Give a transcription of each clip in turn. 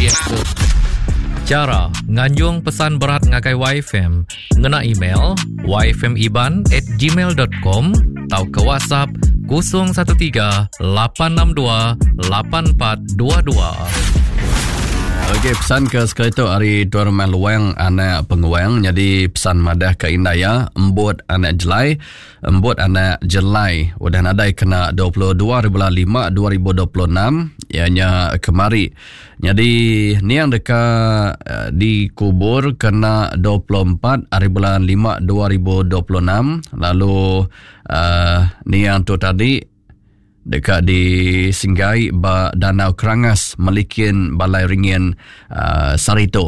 Cara nganjung pesan berat ngagai YFM, ngena email yfmiban@gmail.com atau ke WhatsApp 013-862-8422. Okey, pesan ke sekretar hari Tuan Rumah Luang anak penguang. Jadi pesan madah ke Indaya, embut anak jelai, embut anak jelai. Udah nadai kena 22/5/2026, ianya kemari. Jadi ni yang dekat dikubur kena 24/5/2026. Lalu ni yang tu tadi dekat di Singgai Danau Kerangas Melikin Balai Ringin Sarito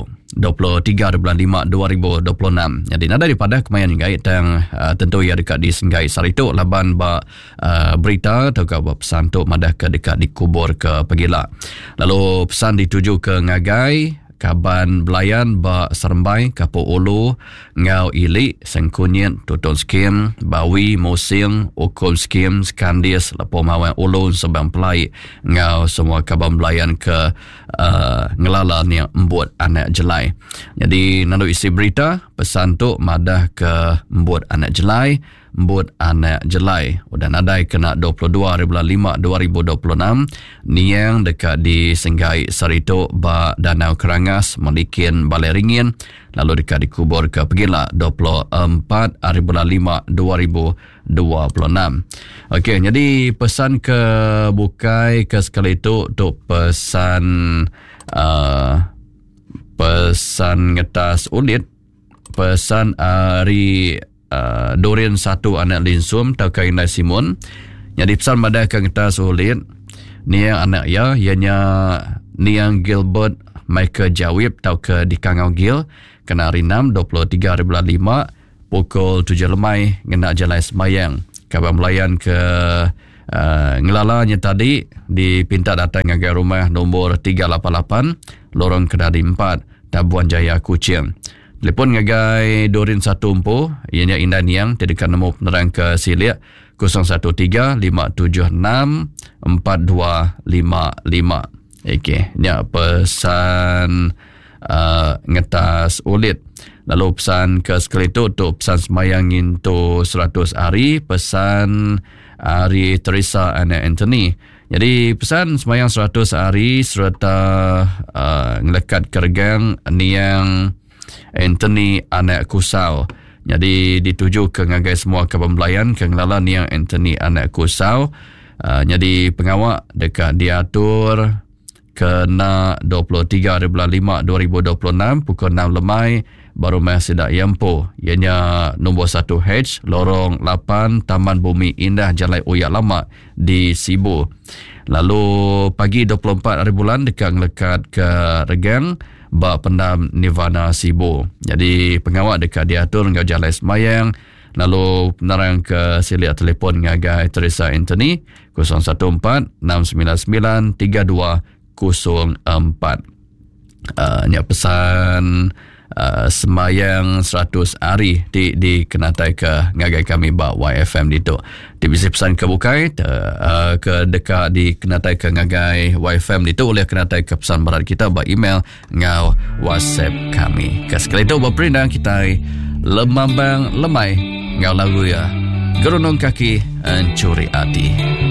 23/5/2026. Jadi nada daripada kemayan Singgai tang tentu ia dekat di Singgai Sarito laban berita atau pesan tu madah ke dekat dikubur ke Pegila. Lalu pesan dituju ke Ngagai Kaban Belayan Serembai Kapo Ulu Ngau Ilik Sengkunyit Tutun Skim Bawi Mosing Ukum Skim Skandis Lepo Mawan Ulu Sebang Pelai Ngau semua Kaban Belayan ke Ngelala ni embut anak jelai. Jadi nandu isi berita pesan tu madah ke embut anak jelai, embut anak jelai. Udah nadai kena 22/5/2026. Ni yang dekat di Senggai Sarito Danau Kerangas Melikin Balai Ringin. Lalu dekat dikubur ke Pegila 24/5/2026. Okey, jadi pesan ke Bukai ke sekali itu untuk pesan ngetas ulit, pesan hari Dorian 1 anak Linsum tau ke Inai Simon. Jadi pesan pada ke ngetas ulit ni yang anak ya, ianya ni yang Gilbert Michael Jawib tau ke di Kangau Gil kena hari 6 23/5 pukul 7 lemai ngena Jalai Semayang. Kabar melayan ke ngelalanya tadi dipinta datang ngagai rumah nombor 388 lorong Kedari 4 Tabuan Jaya Kuching. Telepon ngagai Dorin 1 Empu ianya Indah Niang terdekat nombor penerang ke Silik 013-576-4255. Okey, ni pesan ngetas ulit. Lalu pesan ke sekali itu untuk pesan semayang into 100 hari, pesan hari Teresa anak Anthony. Jadi pesan semayang 100 hari serta ngelekat kergang ni yang Anthony anak Kusau. Jadi dituju ke ngagai semua kebembelayan ke ngelala ni yang Anthony anak Kusau. Jadi pengawak dekat diatur kena 23/5/2026 pukul 6 lemai baru Sidak Yampo. Ianya nombor 1H lorong 8 Taman Bumi Indah Jalai Uyak Lama di Sibu. Lalu pagi 24 hari bulan dekat ngelekat ke Regang Pendam Nirvana Sibu. Jadi pengawak dekat diatur ngau Jalai Semayang. Lalu penerang ke Silik telefon ngagai Teresa Anthony 014-699-3204. Ni pesan semayang 100 hari di kenatai ke ngagai kami YFM itu. Di bisi pesan ke Bukai ke dekat di kenatai ke ngagai YFM itu oleh kenatai ke pesan berat kita email ngau WhatsApp kami. Sekali itu berperindang kita lemambang lemai ngau lagu ya gerunung kaki ancuri hati.